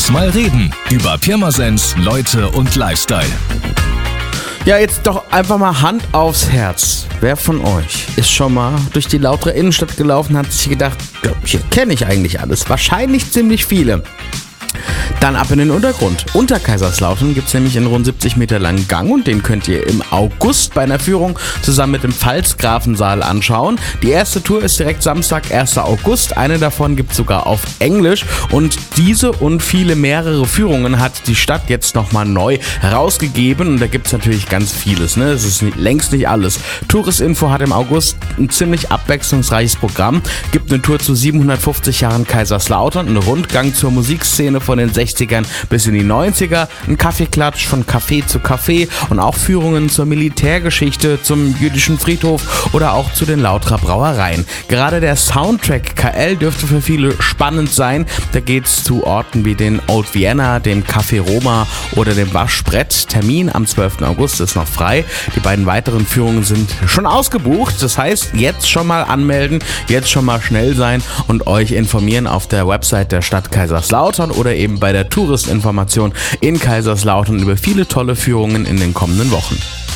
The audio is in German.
Lass mal reden über Pirmasens, Leute und Lifestyle. Ja, jetzt doch einfach mal Hand aufs Herz. Wer von euch ist schon mal durch die Lauterer Innenstadt gelaufen, hat sich gedacht, ja, hier kenne ich eigentlich alles. Wahrscheinlich ziemlich viele. Dann ab in den Untergrund. Unter Kaiserslautern gibt es nämlich einen rund 70 Meter langen Gang und den könnt ihr im August bei einer Führung zusammen mit dem Pfalzgrafensaal anschauen. Die erste Tour ist direkt Samstag, 1. August. Eine davon gibt es sogar auf Englisch und diese und mehrere Führungen hat die Stadt jetzt nochmal neu herausgegeben und da gibt es natürlich ganz vieles. Es ist längst nicht alles. Touristinfo hat im August ein ziemlich abwechslungsreiches Programm. Gibt eine Tour zu 750 Jahren Kaiserslautern, einen Rundgang zur Musikszene von den 60ern bis in die 90er, ein Kaffeeklatsch von Café zu Café und auch Führungen zur Militärgeschichte, zum jüdischen Friedhof oder auch zu den Lauterer Brauereien. Gerade der Soundtrack KL dürfte für viele spannend sein. Da geht's zu Orten wie den Old Vienna, dem Café Roma oder dem Waschbrett. Termin am 12. August ist noch frei. Die beiden weiteren Führungen sind schon ausgebucht. Das heißt, jetzt schon mal anmelden, jetzt schon mal schnell sein und euch informieren auf der Website der Stadt Kaiserslautern oder eben bei der Touristinformation in Kaiserslautern über viele tolle Führungen in den kommenden Wochen.